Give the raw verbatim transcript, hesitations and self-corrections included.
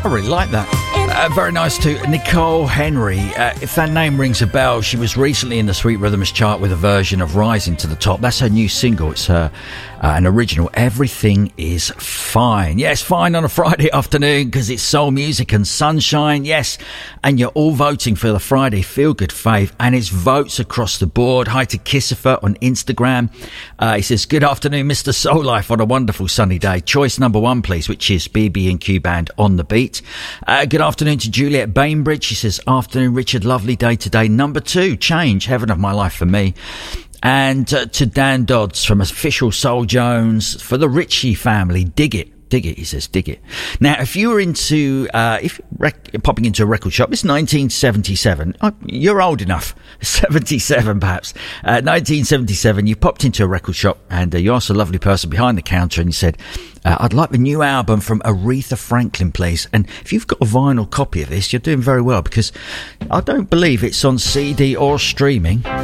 really like that. Uh, very nice too. Nicole Henry. Uh, if that name rings a bell, she was recently in the Sweet Rhythms chart with a version of Rising to the Top. That's her new single. It's her, uh, an original. Everything is fine. Yes, fine on a Friday afternoon because it's soul music and sunshine. Yes, and you're all voting for the Friday Feel Good Fave, and it's votes across the board. Hi to Kissifer on Instagram. Uh, he says, good afternoon, Mister Soul Life, on a wonderful sunny day. Choice number one, please, which is B B and Q Band On the Beat. Uh, good afternoon to Juliet Bainbridge. She says, afternoon, Richard, lovely day today. Number two, Change, Heaven of My Life for me. And uh, to Dan Dodds from Official Soul Jones, for the Ritchie family, dig it. Dig it, he says, dig it. Now, if you were into, uh, if rec- popping into a record shop, it's nineteen seventy-seven. Oh, you're old enough. seventy-seven, perhaps. Uh, nineteen seventy-seven, you popped into a record shop and uh, you asked a lovely person behind the counter and you said, uh, I'd like the new album from Aretha Franklin, please. And if you've got a vinyl copy of this, you're doing very well because I don't believe it's on C D or streaming.